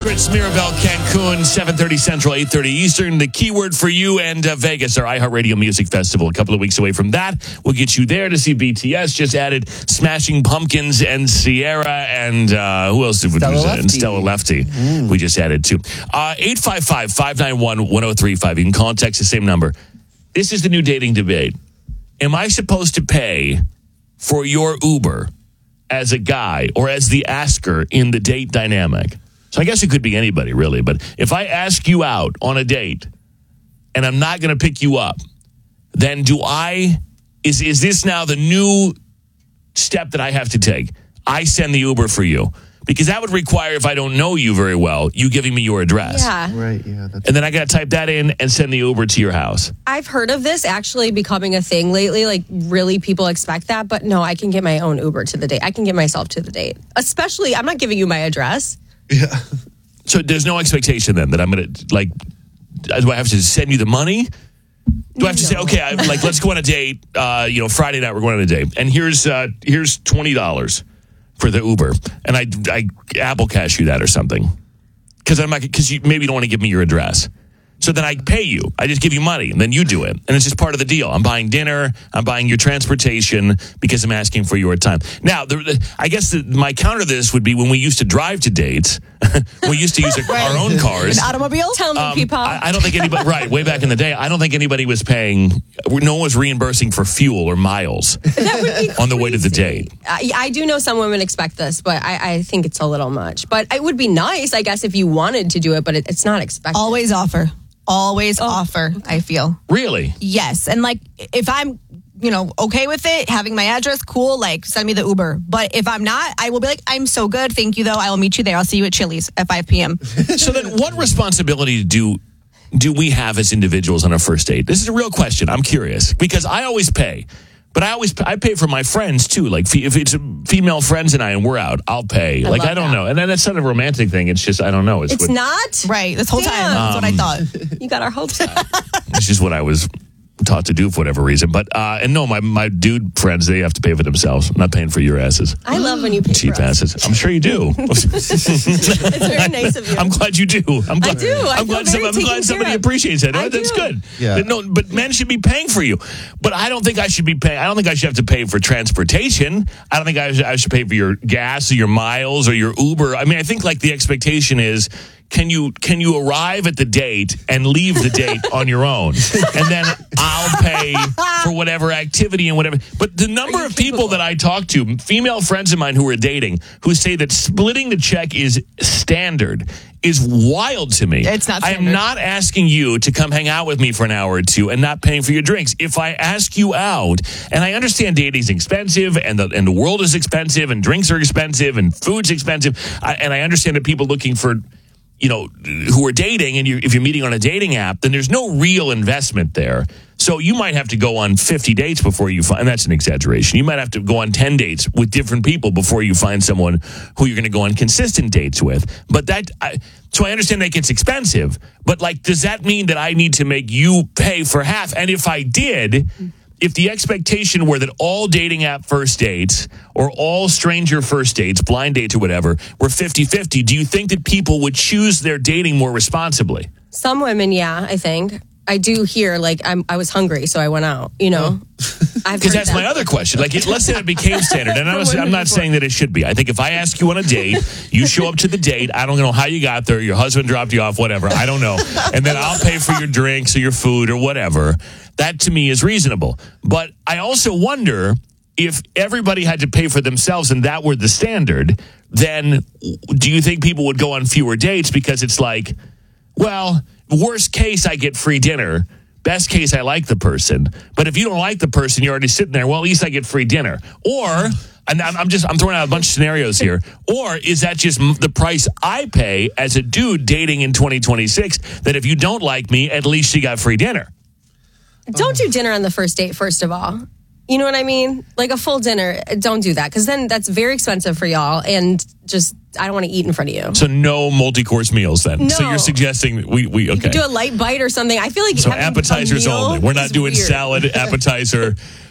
It's Mirabel, Cancun, 7:30 Central, 8:30 Eastern. The keyword for you and Vegas, our iHeartRadio Music Festival. A couple of weeks away from that. We'll get you there to see BTS. Just added Smashing Pumpkins and Sierra and who else did we do? And Stella Lefty. We just added too. 855-591-1035. You can call and text the same number. This is the new dating debate. Am I supposed to pay for your Uber as a guy or as the asker in the date dynamic? So I guess it could be anybody, really. But if I ask you out on a date and I'm not going to pick you up, then is this now the new step that I have to take? I send the Uber for you. Because that would require, if I don't know you very well, you giving me your address. Yeah. Right, yeah. And then I got to type that in and send the Uber to your house. I've heard of this actually becoming a thing lately. Like, really, people expect that. But no, I can get my own Uber to the date. I can get myself to the date. Especially, I'm not giving you my address. Yeah. So there's no expectation then that I'm going to, like, do I have to send you the money? Do I have to say, okay, let's go on a date, Friday night we're going on a date. And here's $20 for the Uber. And I Apple Cash you that or something. Because you maybe don't want to give me your address. So then I pay you. I just give you money, and then you do it. And it's just part of the deal. I'm buying dinner. I'm buying your transportation because I'm asking for your time. Now, I guess my counter to this would be when we used to drive to dates, we used to use our own cars. An automobile? Tell me, people. I don't think anybody, right, way back in the day, I don't think anybody was paying, no one was reimbursing for fuel or miles That would be on the way to the date. I do know some women expect this, but I think it's a little much. But it would be nice, I guess, if you wanted to do it, but it's not expected. Always offer, I feel. Really? Yes. And like, if I'm, okay with it, having my address, cool, like, send me the Uber. But if I'm not, I will be like, I'm so good. Thank you, though. I will meet you there. I'll see you at Chili's at 5 p.m. So then what responsibility do we have as individuals on a first date? This is a real question. I'm curious because I always pay. But I pay for my friends, too. Like, if it's female friends and and we're out, I'll pay. I don't know. And then that's not a romantic thing. It's just, I don't know. It's not? Right. This whole time. That's what I thought. You got our hopes up. It's just what I was taught to do for whatever reason. But, and no, my dude friends, they have to pay for themselves. I'm not paying for your asses. I love when you pay cheap for us. asses. I'm sure you do. It's very nice of you. I'm glad you do. I'm glad glad somebody appreciates it. That's good. Yeah. No, but men should be paying for you. But I don't think I should be paying. I don't think I should have to pay for transportation. I don't think I should pay for your gas or your miles or your Uber. I mean, I think like the expectation is, can you arrive at the date and leave the date on your own? And then I'll pay for whatever activity and whatever. But the number of people that I talk to, female friends of mine who are dating, who say that splitting the check is standard, is wild to me. It's not I standard. am not asking you to come hang out with me for an hour or two and not paying for your drinks. If I ask you out, and I understand dating's expensive and the world is expensive and drinks are expensive and food's expensive, and I understand that people looking for, who are dating, and if you're meeting on a dating app, then there's no real investment there. So you might have to go on 50 dates before you find, and that's an exaggeration. You might have to go on 10 dates with different people before you find someone who you're going to go on consistent dates with. But so I understand that gets expensive, but does that mean that I need to make you pay for half? And if I did, if the expectation were that all dating app first dates or all stranger first dates, blind dates or whatever, were 50-50, do you think that people would choose their dating more responsibly? Some women, yeah, I think. I do hear, I was hungry, so I went out, Because that's my other question. Let's say it became standard. And I'm not saying that it should be. I think if I ask you on a date, you show up to the date, I don't know how you got there, your husband dropped you off, whatever, I don't know. And then I'll pay for your drinks or your food or whatever. That to me is reasonable. But I also wonder if everybody had to pay for themselves and that were the standard, then do you think people would go on fewer dates because it's like, well, worst case, I get free dinner. Best case, I like the person. But if you don't like the person, you're already sitting there. Well, at least I get free dinner. Or, and I'm throwing out a bunch of scenarios here. Or is that just the price I pay as a dude dating in 2026? That if you don't like me, at least you got free dinner. Don't do dinner on the first date, first of all. You know what I mean? Like a full dinner, don't do that. Because then that's very expensive for y'all. And just, I don't want to eat in front of you. So no multi-course meals then? No. So you're suggesting we okay. You could do a light bite or something. I feel like so appetizers only. We're not doing salad, appetizer,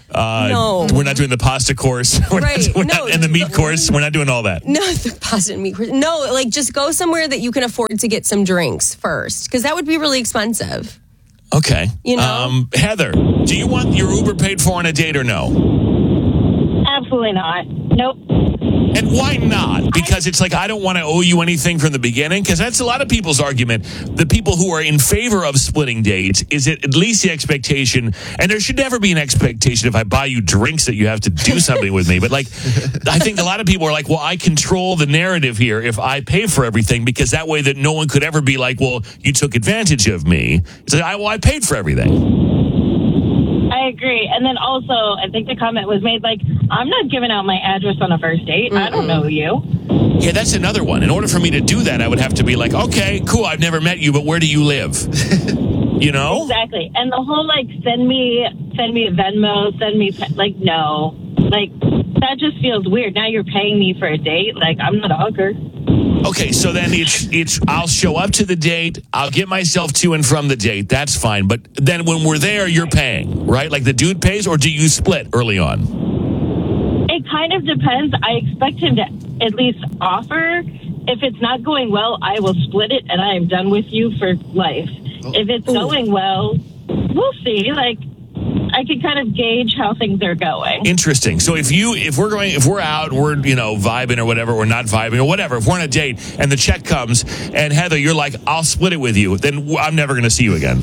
No. We're not doing the pasta course. And the meat course. We're not doing all that. No, the pasta and meat course. No, like just go somewhere that you can afford to get some drinks first, because that would be really expensive. Okay. You know? Heather, do you want your Uber paid for on a date or no? Absolutely not. Nope. And why not? Because it's like, I don't want to owe you anything from the beginning. Because that's a lot of people's argument. The people who are in favor of splitting dates is it at least the expectation, and there should never be an expectation if I buy you drinks that you have to do something with me. But like, I think a lot of people are like, well, I control the narrative here if I pay for everything, because that way that no one could ever be like, well, you took advantage of me. It's like, I paid for everything. I agree. And then also, I think the comment was made like, I'm not giving out my address on a first date. I don't know you. Yeah, that's another one. In order for me to do that, I would have to be like, okay, cool, I've never met you, but where do you live? You know? Exactly. And the whole like, send me a Venmo, like, no. Like, that just feels weird. Now you're paying me for a date. Like, I'm not a hooker. Okay, so then it's I'll show up to the date, I'll get myself to and from the date, that's fine. But then when we're there, you're paying, right? Like the dude pays, or do you split early on? It kind of depends. I expect him to at least offer. If it's not going well, I will split it and I am done with you for life. If it's going well, we'll see. Like, I can kind of gauge how things are going. Interesting. So if we're out, we're, vibing or whatever, we're not vibing or whatever, if we're on a date and the check comes and Heather, you're like, I'll split it with you, then I'm never going to see you again.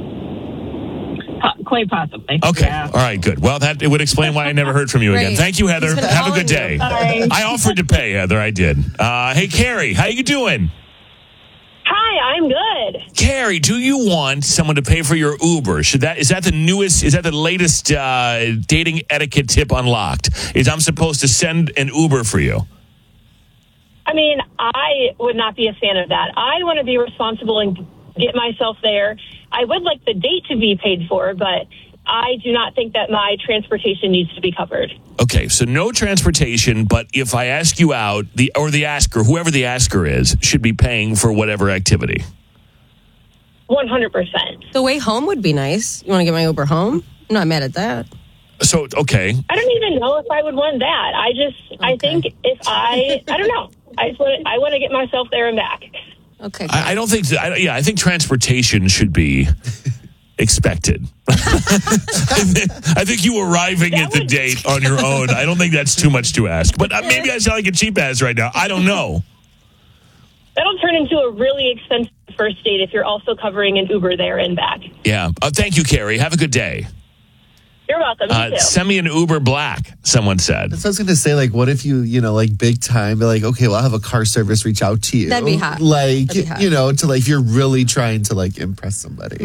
Quite possibly. Okay. Yeah. All right, good. Well, it would explain why I never heard from you again. Right. Thank you, Heather. Have a good day. Sorry. I offered to pay, Heather. I did. Hey, Carrie, how you doing? Hi, I'm good. Carrie, do you want someone to pay for your Uber? Is that the latest dating etiquette tip unlocked? Is I'm supposed to send an Uber for you? I mean, I would not be a fan of that. I want to be responsible and get myself there. I would like the date to be paid for, but I do not think that my transportation needs to be covered. Okay, so no transportation, but if I ask you out, the asker, whoever the asker is, should be paying for whatever activity. 100%. The way home would be nice. You want to get my Uber home? I'm not mad at that. So, okay. I don't even know if I would want that. I think if I don't know. I want to get myself there and back. Okay. I don't think, I think transportation should be expected. I think you arriving at the date on your own, I don't think that's too much to ask. But maybe I sound like a cheap ass right now. I don't know. That'll turn into a really expensive first date if you're also covering an Uber there and back. Yeah. Thank you, Carrie. Have a good day. You're welcome. You too. Send me an Uber Black, someone said. That's what I was going to say. Like, what if you, like big time, be like, okay, well, I'll have a car service reach out to you. That'd be hot. Like, That'd be hot. to like, if you're really trying to like impress somebody,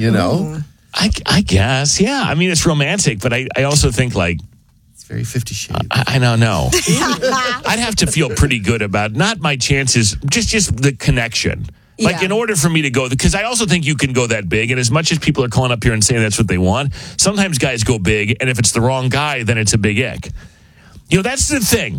I guess. Yeah. I mean, it's romantic, but I also think like, It's very 50 Shades. I don't know. I'd have to feel pretty good about not my chances, just the connection. Like, Yeah. in order for me to go, because I also think you can go that big. And as much as people are calling up here and saying that's what they want, sometimes guys go big. And if it's the wrong guy, then it's a big ick. That's the thing.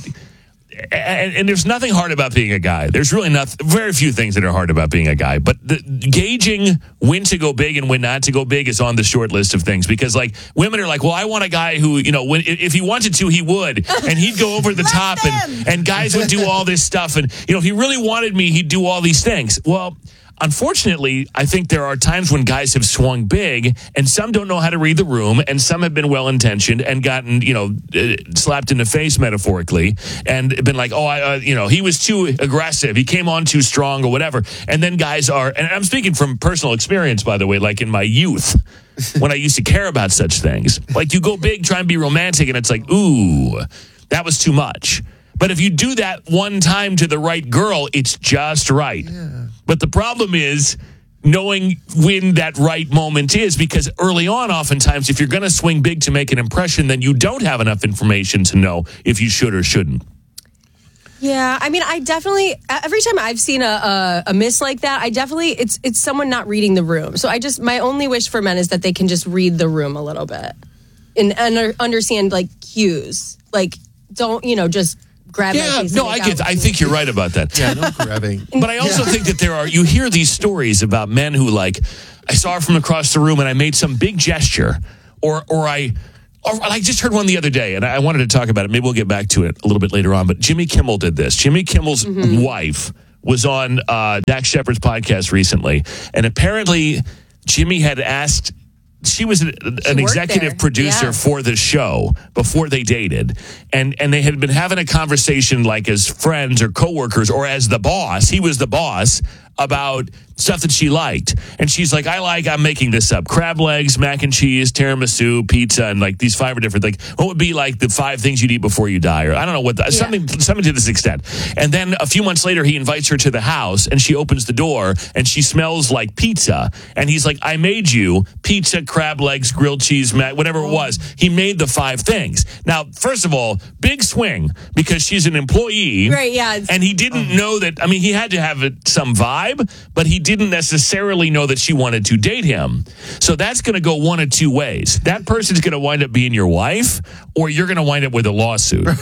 And there's nothing hard about being a guy. There's really very few things that are hard about being a guy. But gauging when to go big and when not to go big is on the short list of things. Because, like, women are like, well, I want a guy who, if he wanted to, he would. And he'd go over the top. And guys would do all this stuff. And, if he really wanted me, he'd do all these things. Well, unfortunately, I think there are times when guys have swung big, and some don't know how to read the room, and some have been well-intentioned and gotten, slapped in the face metaphorically, and been like, he was too aggressive, he came on too strong, or whatever. And then guys are, and I'm speaking from personal experience, by the way, like in my youth, when I used to care about such things. Like, you go big, try and be romantic, and it's like, ooh, that was too much. But if you do that one time to the right girl, it's just right. Yeah. But the problem is knowing when that right moment is, because early on, oftentimes, if you're going to swing big to make an impression, then you don't have enough information to know if you should or shouldn't. Yeah, I mean, I definitely, every time I've seen a miss like that, it's someone not reading the room. So my only wish for men is that they can just read the room a little bit and understand, like, cues. Like, don't, just grab my face. No, I think you're right about that. Yeah, no grabbing. But I also think that you hear these stories about men who, like, I saw her from across the room and I made some big gesture, or I I just heard one the other day, and I wanted to talk about it. Maybe we'll get back to it a little bit later on. But Jimmy Kimmel did this. Jimmy Kimmel's wife was on Dax Shepard's podcast recently, and apparently Jimmy had asked. She was an executive producer for the show before they dated, and they had been having a conversation like as friends or coworkers or as the boss. He was the boss about stuff that she liked. And she's like, I'm making this up, crab legs, mac and cheese, tiramisu, pizza, and like these 5 are different. Like, what would be like the 5 things you'd eat before you die? Or I don't know what, something to this extent. And then a few months later, he invites her to the house and she opens the door and she smells like pizza. And he's like, I made you pizza, crab legs, grilled cheese, whatever it was. He made the 5 things. Now, first of all, big swing because she's an employee. Right, yeah. And he didn't know that, I mean, he had to have some vibe, but he didn't necessarily know that she wanted to date him. So that's going to go one of 2 ways. That person's going to wind up being your wife, or you're going to wind up with a lawsuit. Do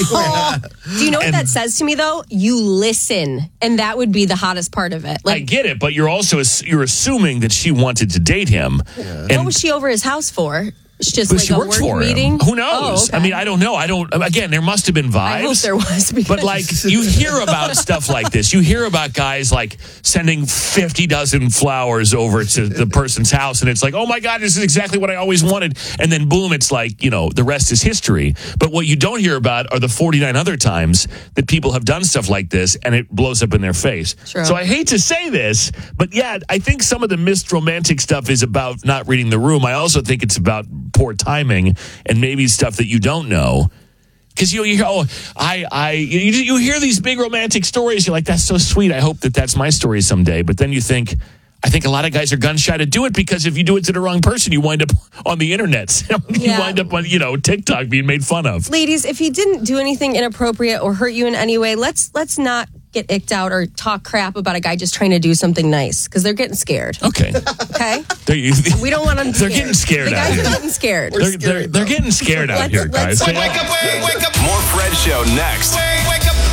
you know what that says to me, though? You listen, and that would be the hottest part of it. I get it, but you're assuming that she wanted to date him. Yeah. What was she over his house for? It's just like she worked for meeting? Him. Who knows? Okay. I mean, I don't know. Again, there must have been vibes. I hope there was. But like, you hear about stuff like this. You hear about guys like sending 50 dozen flowers over to the person's house. And it's like, oh my God, this is exactly what I always wanted. And then boom, it's like, the rest is history. But what you don't hear about are the 49 other times that people have done stuff like this and it blows up in their face. True. So I hate to say this, but yeah, I think some of the missed romantic stuff is about not reading the room. I also think it's about poor timing and maybe stuff that you don't know. Because you hear, you hear these big romantic stories. You're like, that's so sweet. I hope that's my story someday. But then you think, I think a lot of guys are gun shy to do it because if you do it to the wrong person, you wind up on the internet. You wind up on, TikTok being made fun of. Ladies, if he didn't do anything inappropriate or hurt you in any way, let's not get icked out or talk crap about a guy just trying to do something nice because they're getting scared. Okay. Okay? We don't want them They're getting scared the out guys here. are getting scared. They're getting scared out here, guys. Wake up. More Fred Show next. Wake up.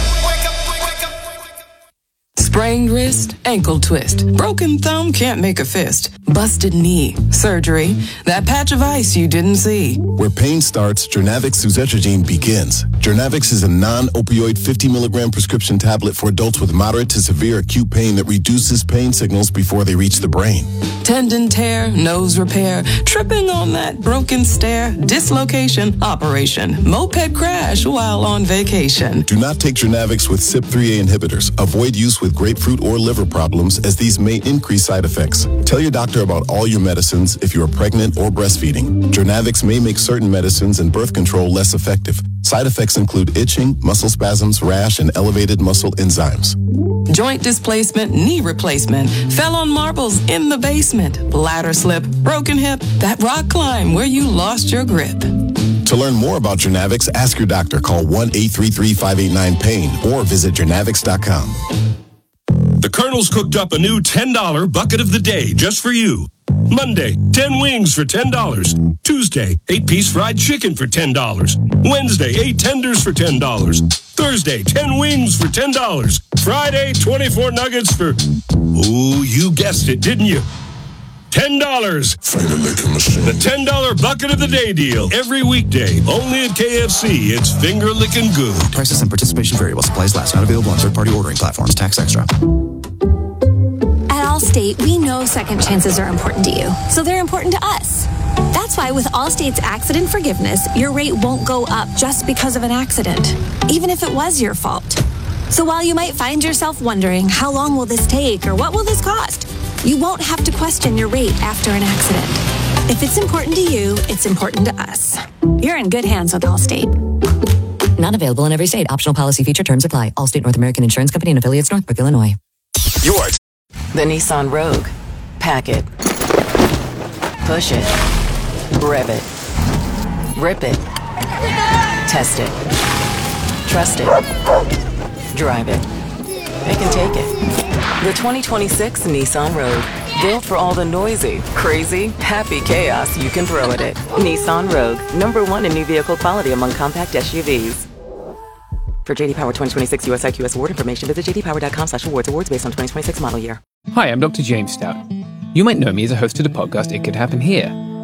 Sprained wrist, ankle twist, broken thumb, can't make a fist, busted knee, surgery, that patch of ice you didn't see. Where pain starts, Jernavix suzetrigine begins. Jernavix is a non-opioid 50 milligram prescription tablet for adults with moderate to severe acute pain that reduces pain signals before they reach the brain. Tendon tear, nose repair, tripping on that broken stair, dislocation, operation, moped crash while on vacation. Do not take Jernavix with CYP3A inhibitors. Avoid use with grapefruit or liver problems as these may increase side effects. Tell your doctor about all your medicines if you are pregnant or breastfeeding. Jernavix may make certain medicines and birth control less effective. Side effects include itching, muscle spasms, rash, and elevated muscle enzymes. Joint displacement, knee replacement, fell on marbles in the basement, ladder slip, broken hip, that rock climb where you lost your grip. To learn more about Jernavix, ask your doctor. Call 1-833-589-PAIN or visit jernavix.com. The Colonel's cooked up a new $10 bucket of the day just for you. Monday, 10 wings for $10. Tuesday, 8-piece fried chicken for $10. Wednesday, 8 tenders for $10. Thursday, 10 wings for $10. Friday, 24 nuggets for, ooh, you guessed it, didn't you? $10. The $10 bucket of the day deal. Every weekday, only at KFC. It's finger licking good. Prices and participation variable. Supplies last. Not available on third-party ordering platforms. Tax extra. At Allstate, we know second chances are important to you, so they're important to us. That's why with Allstate's accident forgiveness, your rate won't go up just because of an accident, even if it was your fault. So while you might find yourself wondering, how long will this take or what will this cost? You won't have to question your rate after an accident. If it's important to you, it's important to us. You're in good hands with Allstate. Not available in every state. Optional policy feature terms apply. Allstate North American Insurance Company and affiliates, Northbrook, Illinois. Yours. The Nissan Rogue. Pack it. Push it. Rev it. Rip it. Test it. Trust it. Drive it. They can take it. The 2026 Nissan Rogue. Built for all the noisy, crazy, happy chaos you can throw at it. Nissan Rogue. #1 in new vehicle quality among compact SUVs. For JD Power 2026 US IQS award information, visit jdpower.com/awards. Awards based on 2026 model year. Hi, I'm Dr. James Stout. You might know me as a host of the podcast It Could Happen Here.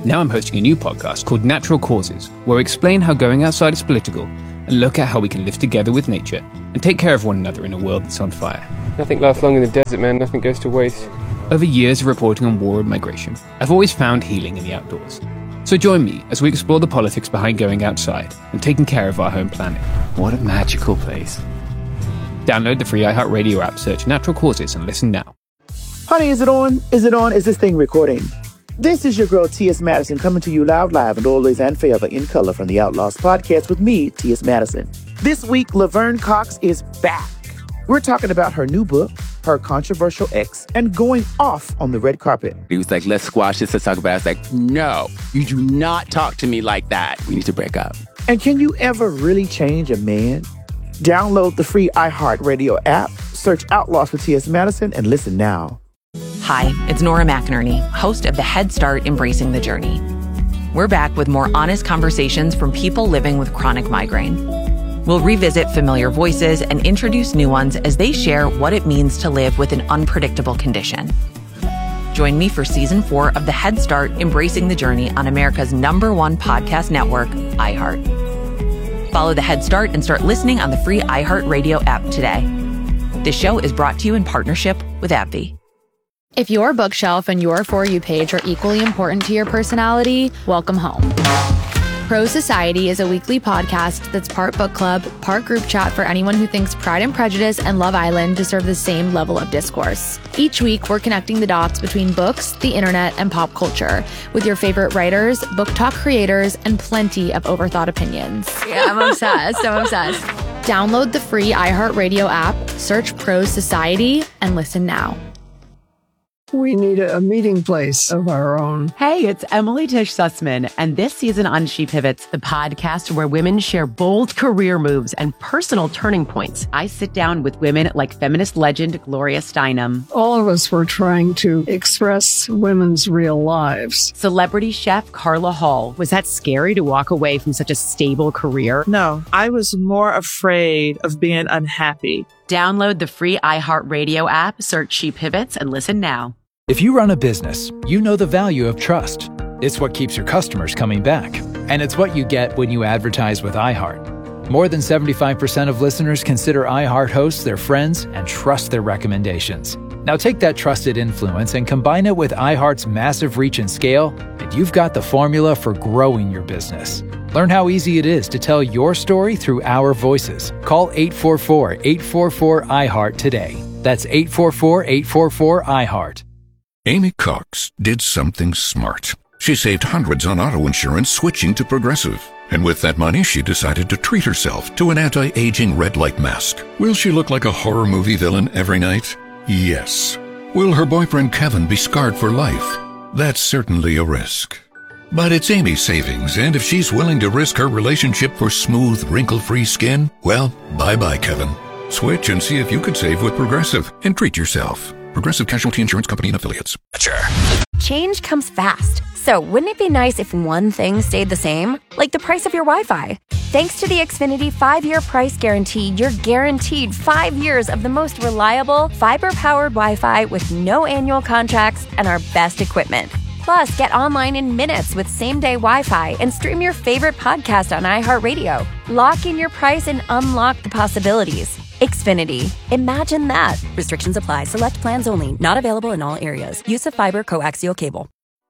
Now I'm hosting a new podcast called Natural Causes, where I explain how going outside is political and look at how we can live together with nature and take care of one another in a world that's on fire. Nothing lasts long in the desert, man. Nothing goes to waste. Over years of reporting on war and migration, I've always found healing in the outdoors. So join me as we explore the politics behind going outside and taking care of our home planet. What a magical place. Download the free iHeartRadio app, search Natural Causes, and listen now. Honey, is it on? Is it on? Is this thing recording? This is your girl, T.S. Madison, coming to you loud, live, and always and forever in color from the Outlaws podcast with me, T.S. Madison. This week, Laverne Cox is back. We're talking about her new book, her controversial ex, and going off on the red carpet. He was like, let's squash this, let's talk about it. I was like, no, you do not talk to me like that. We need to break up. And can you ever really change a man? Download the free iHeartRadio app, search Outlaws for T.S. Madison, and listen now. Hi, it's Nora McInerney, host of the Head Start Embracing the Journey. We're back with more honest conversations from people living with chronic migraine. We'll revisit familiar voices and introduce new ones as they share what it means to live with an unpredictable condition. Join me for Season 4 of the Head Start Embracing the Journey on America's #1 podcast network, iHeart. Follow the Head Start and start listening on the free iHeartRadio app today. This show is brought to you in partnership with AbbVie. If your bookshelf and your For You page are equally important to your personality, welcome home. Pro Society is a weekly podcast that's part book club, part group chat for anyone who thinks Pride and Prejudice and Love Island deserve the same level of discourse. Each week, we're connecting the dots between books, the internet, and pop culture with your favorite writers, book talk creators, and plenty of overthought opinions. Yeah, I'm obsessed. Download the free iHeartRadio app, search Pro Society, and listen now. We need a meeting place of our own. Hey, it's Emily Tish Sussman, and this season on She Pivots, the podcast where women share bold career moves and personal turning points. I sit down with women like feminist legend Gloria Steinem. All of us were trying to express women's real lives. Celebrity chef Carla Hall. Was that scary to walk away from such a stable career? No, I was more afraid of being unhappy. Download the free iHeartRadio app, search She Pivots, and listen now. If you run a business, you know the value of trust. It's what keeps your customers coming back. And it's what you get when you advertise with iHeart. More than 75% of listeners consider iHeart hosts their friends and trust their recommendations. Now take that trusted influence and combine it with iHeart's massive reach and scale, and you've got the formula for growing your business. Learn how easy it is to tell your story through our voices. Call 844-844-iHeart today. That's 844-844-iHeart. Amy Cox did something smart. She saved hundreds on auto insurance switching to Progressive. And with that money, she decided to treat herself to an anti-aging red light mask. Will she look like a horror movie villain every night? Yes. Will her boyfriend Kevin be scarred for life? That's certainly a risk. But it's Amy's savings, and if she's willing to risk her relationship for smooth, wrinkle-free skin, well, bye-bye, Kevin. Switch and see if you could save with Progressive and treat yourself. Progressive Casualty Insurance Company and Affiliates. Change comes fast. So wouldn't it be nice if one thing stayed the same? Like the price of your Wi-Fi. Thanks to the Xfinity 5-year price guarantee, you're guaranteed 5 years of the most reliable, fiber-powered Wi-Fi with no annual contracts and our best equipment. Plus, get online in minutes with same-day Wi-Fi and stream your favorite podcast on iHeartRadio. Lock in your price and unlock the possibilities. Xfinity. Imagine that. Restrictions apply. Select plans only. Not available in all areas. Use of fiber coaxial cable.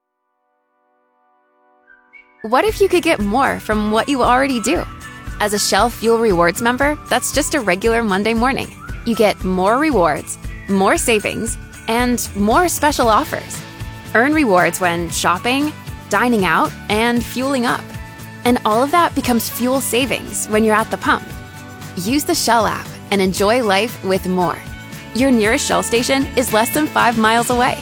What if you could get more from what you already do? As a Shell Fuel Rewards member, that's just a regular Monday morning. You get more rewards, more savings, and more special offers. Earn rewards when shopping, dining out, and fueling up. And all of that becomes fuel savings when you're at the pump. Use the Shell app and enjoy life with more. Your nearest Shell station is less than 5 miles away.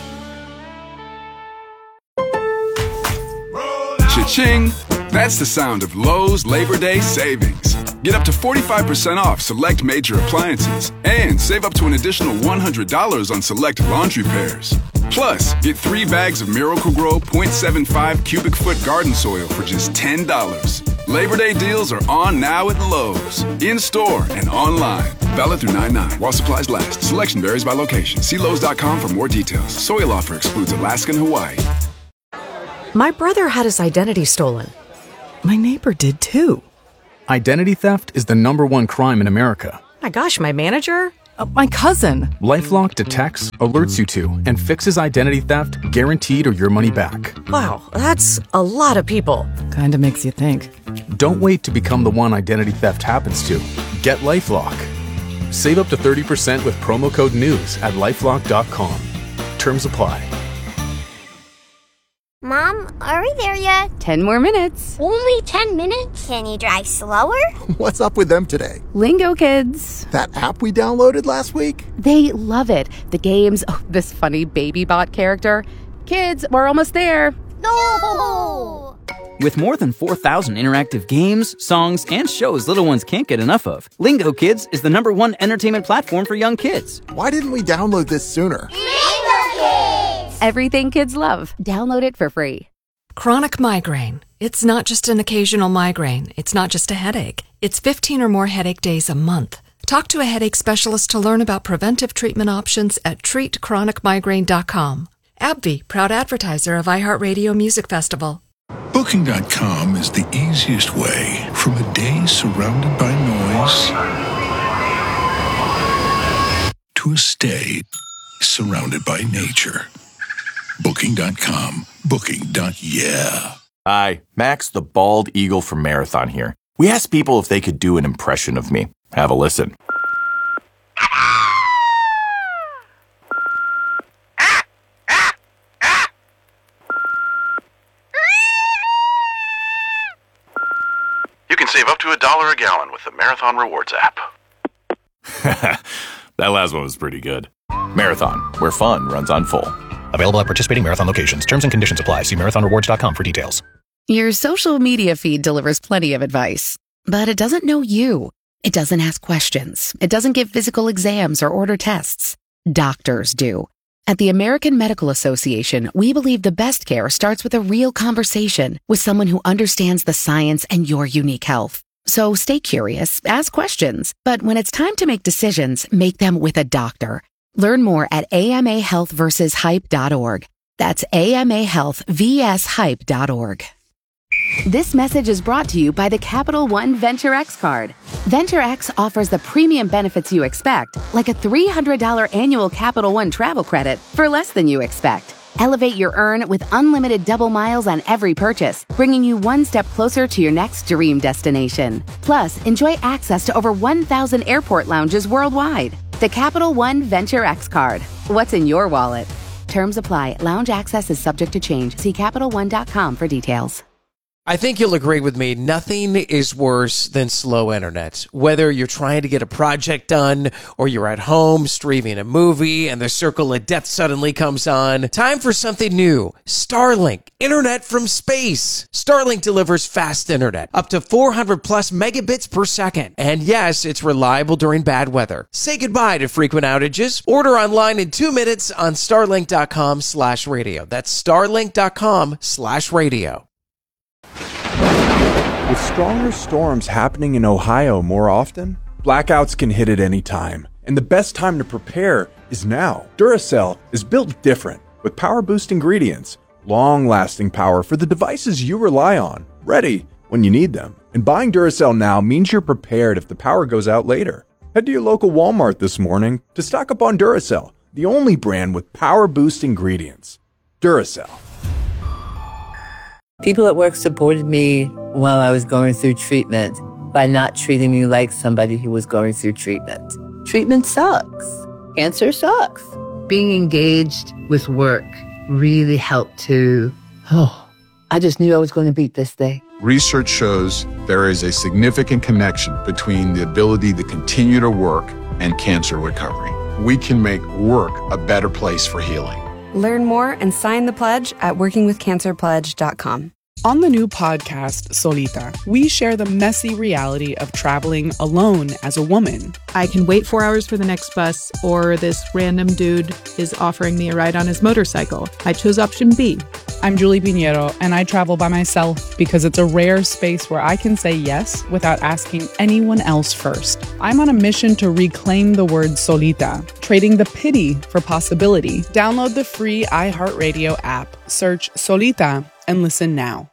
Cha-ching! That's the sound of Lowe's Labor Day savings. Get up to 45% off select major appliances and save up to an additional $100 on select laundry pairs. Plus, get 3 bags of Miracle-Gro 0.75 cubic foot garden soil for just $10. Labor Day deals are on now at Lowe's. In-store and online. Valid through 9/9 while supplies last. Selection varies by location. See Lowe's.com for more details. Soil offer excludes Alaska and Hawaii. My brother had his identity stolen. My neighbor did too. Identity theft is the #1 crime in America. My gosh, my manager? My cousin. LifeLock detects, alerts you to, and fixes identity theft guaranteed or your money back. Wow, that's a lot of people. Kinda makes you think. Don't wait to become the one identity theft happens to. Get LifeLock. Save up to 30% with promo code NEWS at LifeLock.com. Terms apply. Mom, are we there yet? 10 more minutes. Only 10 minutes? Can you drive slower? What's up with them today? Lingo Kids. That app we downloaded last week? They love it. The games, this funny baby bot character. Kids, we're almost there. No! With more than 4,000 interactive games, songs, and shows little ones can't get enough of, Lingo Kids is the #1 entertainment platform for young kids. Why didn't we download this sooner? Everything kids love. Download it for free. Chronic migraine. It's not just an occasional migraine. It's not just a headache. It's 15 or more headache days a month. Talk to a headache specialist to learn about preventive treatment options at treatchronicmigraine.com. AbbVie, proud advertiser of iHeartRadio Music Festival. Booking.com is the easiest way from a day surrounded by noise to a stay surrounded by nature. Booking.com. Booking.yeah. Hi, Max the Bald Eagle from Marathon here. We asked people if they could do an impression of me. Have a listen. You can save up to $1 a gallon with the Marathon Rewards app. That last one was pretty good. Marathon, where fun runs on full. Available at participating Marathon locations. Terms and conditions apply. See marathonrewards.com for details. Your social media feed delivers plenty of advice, but it doesn't know you. It doesn't ask questions. It doesn't give physical exams or order tests. Doctors do. At the American Medical Association, we believe the best care starts with a real conversation with someone who understands the science and your unique health. So stay curious, ask questions, but when it's time to make decisions, make them with a doctor. Learn more at amahealthversushype.org. That's amahealthvshype.org. This message is brought to you by the Capital One Venture X card. Venture X offers the premium benefits you expect, like a $300 annual Capital One travel credit for less than you expect. Elevate your earn with unlimited double miles on every purchase, bringing you one step closer to your next dream destination. Plus, enjoy access to over 1,000 airport lounges worldwide. The Capital One Venture X card. What's in your wallet? Terms apply. Lounge access is subject to change. See CapitalOne.com for details. I think you'll agree with me, nothing is worse than slow internet. Whether you're trying to get a project done or you're at home streaming a movie and the circle of death suddenly comes on, time for something new. Starlink, internet from space. Starlink delivers fast internet, up to 400 plus megabits per second. And yes, it's reliable during bad weather. Say goodbye to frequent outages. Order online in 2 minutes on starlink.com/radio. That's starlink.com/radio. With stronger storms happening in Ohio more often, blackouts can hit at any time, and the best time to prepare is now. Duracell is built different, with power-boost ingredients, long-lasting power for the devices you rely on, ready when you need them. And buying Duracell now means you're prepared if the power goes out later. Head to your local Walmart this morning to stock up on Duracell, the only brand with power-boost ingredients. Duracell. People at work supported me while I was going through treatment by not treating me like somebody who was going through treatment. Treatment sucks. Cancer sucks. Being engaged with work really helped to, I just knew I was going to beat this thing. Research shows there is a significant connection between the ability to continue to work and cancer recovery. We can make work a better place for healing. Learn more and sign the pledge at workingwithcancerpledge.com. On the new podcast, Solita, we share the messy reality of traveling alone as a woman. I can wait 4 hours for the next bus, or this random dude is offering me a ride on his motorcycle. I chose option B. I'm Julie Pinheiro, and I travel by myself because it's a rare space where I can say yes without asking anyone else first. I'm on a mission to reclaim the word solita, trading the pity for possibility. Download the free iHeartRadio app, search Solita, and listen now.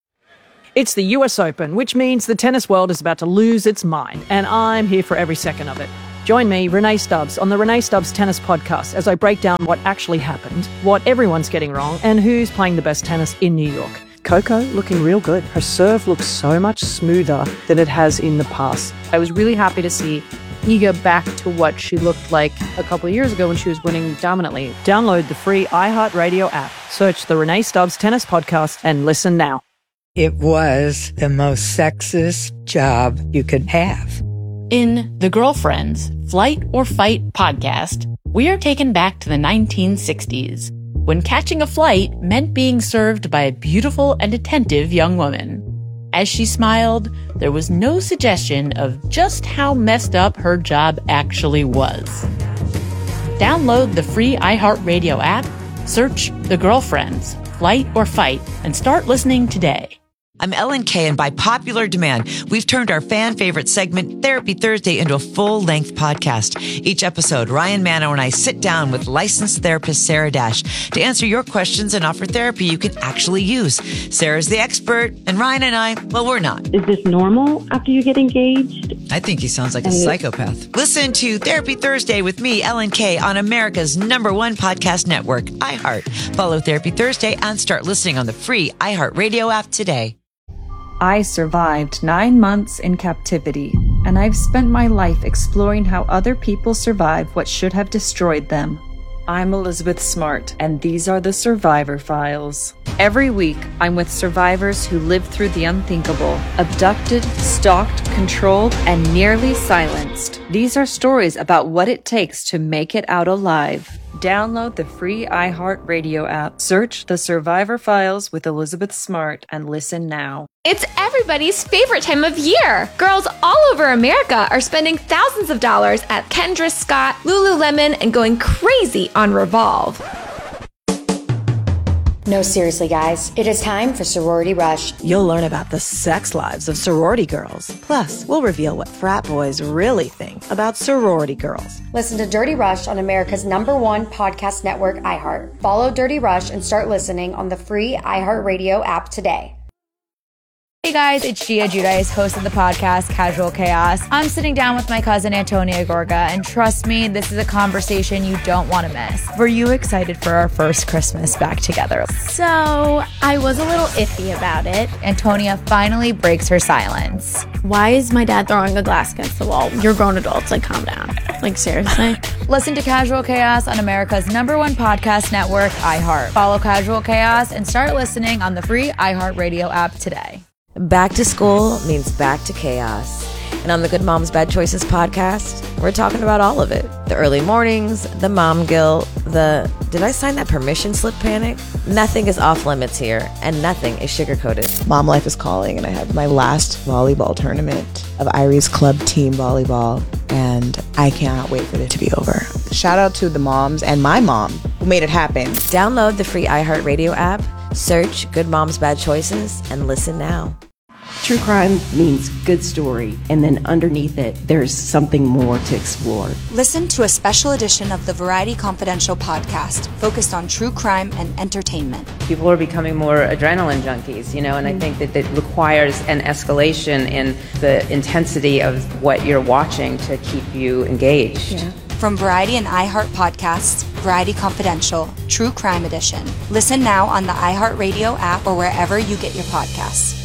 It's the US Open, which means the tennis world is about to lose its mind, and I'm here for every second of it. Join me, Renee Stubbs, on the Renee Stubbs Tennis Podcast as I break down what actually happened, what everyone's getting wrong, and who's playing the best tennis in New York. Coco looking real good. Her serve looks so much smoother than it has in the past. I was really happy to see Iga back to what she looked like a couple of years ago when she was winning dominantly. Download the free iHeartRadio app. Search the Renee Stubbs Tennis Podcast and listen now. It was the most sexist job you could have. In The Girlfriends, Flight or Fight podcast, we are taken back to the 1960s, when catching a flight meant being served by a beautiful and attentive young woman. As she smiled, there was no suggestion of just how messed up her job actually was. Download the free iHeartRadio app, search The Girlfriends, Flight or Fight, and start listening today. I'm Ellen Kay, and by popular demand, we've turned our fan favorite segment, Therapy Thursday, into a full-length podcast. Each episode, Ryan Manno and I sit down with licensed therapist Sarah Dash to answer your questions and offer therapy you can actually use. Sarah's the expert, and Ryan and I, well, we're not. Is this normal after you get engaged? I think he sounds like a psychopath. Listen to Therapy Thursday with me, Ellen Kay, on America's #1 podcast network, iHeart. Follow Therapy Thursday and start listening on the free iHeartRadio app today. I survived 9 months in captivity, and I've spent my life exploring how other people survive what should have destroyed them. I'm Elizabeth Smart, and these are the Survivor Files. Every week, I'm with survivors who lived through the unthinkable, abducted, stalked, controlled, and nearly silenced. These are stories about what it takes to make it out alive. Download the free iHeartRadio app, search The Survivor Files with Elizabeth Smart, and listen now. It's everybody's favorite time of year. Girls all over America are spending thousands of dollars at Kendra Scott, Lululemon, and going crazy on Revolve. No, seriously, guys. It is time for Sorority Rush. You'll learn about the sex lives of sorority girls. Plus, we'll reveal what frat boys really think about sorority girls. Listen to Dirty Rush on America's #1 podcast network, iHeart. Follow Dirty Rush and start listening on the free iHeartRadio app today. Hey guys, it's Gia Giudice, host of the podcast Casual Chaos. I'm sitting down with my cousin Antonia Gorga, and trust me, this is a conversation you don't want to miss. Were you excited for our first Christmas back together? So, I was a little iffy about it. Antonia finally breaks her silence. Why is my dad throwing a glass against the wall? You're grown adults, like calm down. Like seriously? Listen to Casual Chaos on America's #1 podcast network, iHeart. Follow Casual Chaos and start listening on the free iHeartRadio app today. Back to school means back to chaos. And on the Good Moms Bad Choices podcast, we're talking about all of it. The early mornings, the mom guilt, the did I sign that permission slip panic? Nothing is off limits here, and nothing is sugar-coated. Mom life is calling, and I have my last volleyball tournament of Irie's Club Team Volleyball, and I cannot wait for it to be over. Shout out to the moms and my mom who made it happen. Download the free iHeartRadio app, search Good Moms Bad Choices, and listen now. True crime means good story, and then underneath it, there's something more to explore. Listen to a special edition of the Variety Confidential podcast focused on true crime and entertainment. People are becoming more adrenaline junkies, and I think that requires an escalation in the intensity of what you're watching to keep you engaged. Yeah. From Variety and iHeart podcasts, Variety Confidential, True Crime Edition. Listen now on the iHeartRadio app or wherever you get your podcasts.